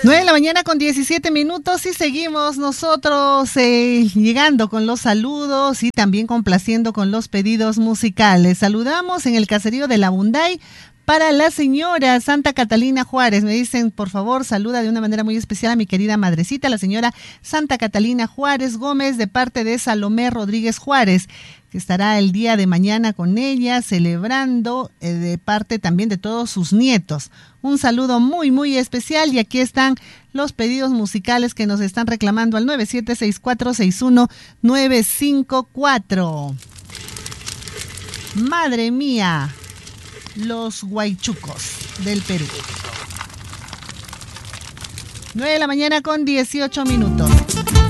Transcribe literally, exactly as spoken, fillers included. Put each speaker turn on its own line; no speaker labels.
nueve de la mañana con diecisiete minutos y seguimos nosotros eh, llegando con los saludos y también complaciendo con los pedidos musicales. Saludamos en el caserío de La Bunday para la señora Santa Catalina Juárez. Me dicen, por favor, saluda de una manera muy especial a mi querida madrecita, la señora Santa Catalina Juárez Gómez, de parte de Salomé Rodríguez Juárez, que estará el día de mañana con ella celebrando eh, de parte también de todos sus nietos. Un saludo muy, muy especial y aquí están los pedidos musicales que nos están reclamando al nueve siete seis cuatro seis uno nueve cinco cuatro. Madre mía, los Huaychucos del Perú. nueve de la mañana con dieciocho minutos.